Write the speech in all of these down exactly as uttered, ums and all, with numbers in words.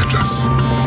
Техническа час.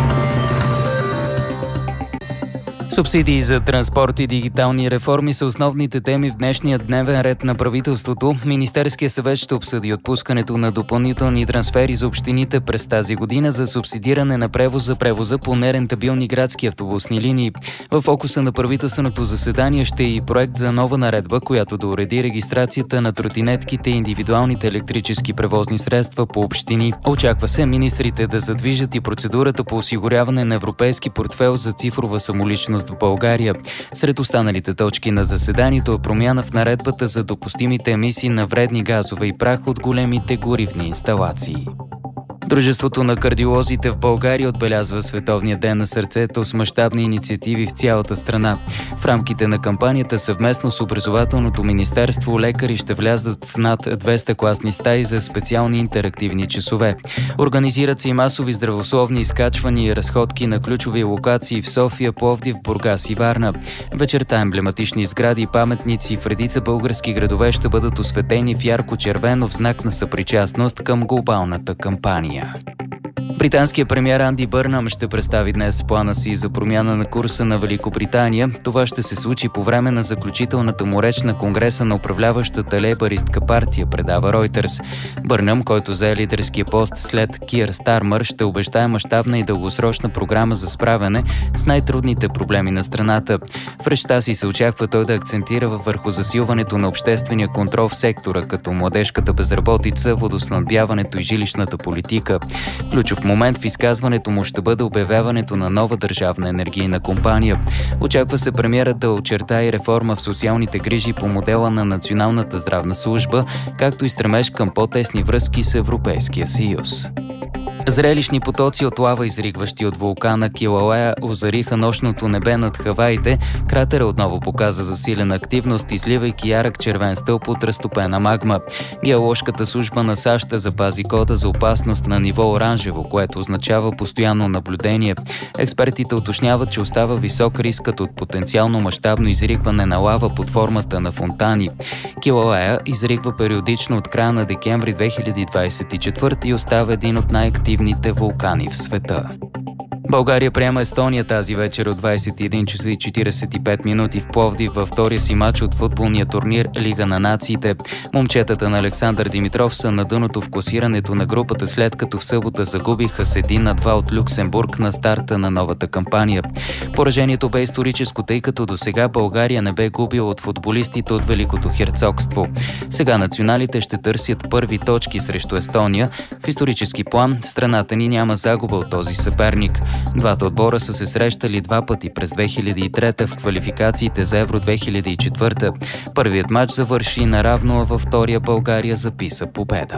Субсидии за транспорт и дигитални реформи са основните теми в днешния дневен ред на правителството. Министерският съвет ще обсъди отпускането на допълнителни трансфери за общините през тази година за субсидиране на превоз за превоза по нерентабилни градски автобусни линии. В фокуса на правителственото заседание ще е и проект за нова наредба, която да уреди регистрацията на тротинетките и индивидуалните електрически превозни средства по общини. Очаква се министрите да задвижат и процедурата по осигуряване на европейски портфейл за цифрова самоличност в България. Сред останалите точки на заседанието е промяна в наредбата за допустимите емисии на вредни газове и прах от големите горивни инсталации. Дружеството на кардиолозите в България отбелязва Световния ден на сърцето с мащабни инициативи в цялата страна. В рамките на кампанията съвместно с образователното министерство лекари ще влязат в над двеста класни стаи за специални интерактивни часове. Организират се и масови здравословни изкачвания и разходки на ключови локации в София, Пловдив, Бургас и Варна. Вечерта емблематични сгради и паметници в редица български градове ще бъдат осветени в ярко-червено в знак на съпричастност към глобалната кампания. Британският премиер Анди Бърнам ще представи днес плана си за промяна на курса на Великобритания. Това ще се случи по време на заключителната му реч на Конгреса на управляващата лейбъристка партия, предава Reuters. Бърнам, който зае лидерския пост след Кир Стармър, ще обещае мащабна и дългосрочна програма за справяне с най-трудните проблеми на страната. В речта си се очаква той да акцентира върху засилването на обществения контрол в сектора, като младежката безработица, водоснабдяването и жилищната политика. Ключов момент в изказването му ще бъде обявяването на нова държавна енергийна компания. Очаква се премиерът да очертае реформа в социалните грижи по модела на Националната здравна служба, както и стремеж към по-тесни връзки с Европейския съюз. Зрелищни потоци от лава, изригващи от вулкана Килауеа, озариха нощното небе над Хаваите. Кратера отново показа засилена активност, изливайки ярък червен стълб от разтопена магма. Геоложката служба на САЩ запази кода за опасност на ниво оранжево, което означава постоянно наблюдение. Експертите уточняват, че остава висок рискът от потенциално мащабно изригване на лава под формата на фонтани. Килауеа изригва периодично от края на декември две хиляди двадесет и четвърта и остава един от най-активните вулкани в света. България приема Естония тази вечер от двадесет и един часа и четиридесет и пет минути в Пловдив във втория си мач от футболния турнир Лига на нациите. Момчетата на Александър Димитров са на дъното в класирането на групата, след като в събота загубиха с един на два от Люксембург на старта на новата кампания. Поражението бе историческо, тъй като досега България не бе губила от футболистите от Великото херцогство. Сега националите ще търсят първи точки срещу Естония. В исторически план страната ни няма загуба от този съперник. Двата отбора са се срещали два пъти през две хиляди и трета в квалификациите за Евро две хиляди и четвърта. Първият матч завърши наравно, а във втория България записа победа.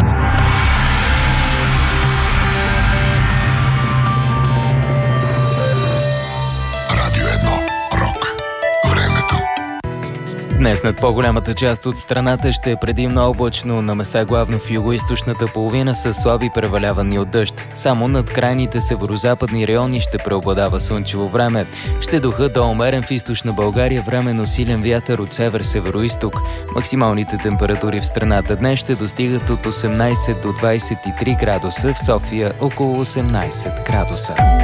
Радио едно. Рок. Времето. Днес над по-голямата част от страната ще е предимно облачно, на места главно в югоизточната половина с слаби превалявани от дъжд. Само над крайните северозападни райони ще преобладава слънчево време. Ще духа до умерен в източна България, временно силен вятър от север-североизток. Максималните температури в страната днес ще достигат от осемнадесет до двадесет и три градуса, в София около осемнадесет градуса.